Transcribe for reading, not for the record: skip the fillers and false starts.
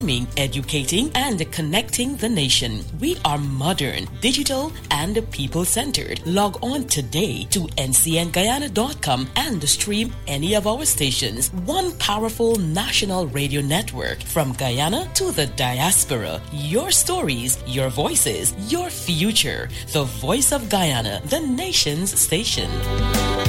educating, and connecting the nation. We are modern, digital, and people-centered. Log on today to ncnguyana.com and stream any of our stations. One powerful national radio network from Guyana to the diaspora. Your stories, your voices, your future. The Voice of Guyana, the nation's station.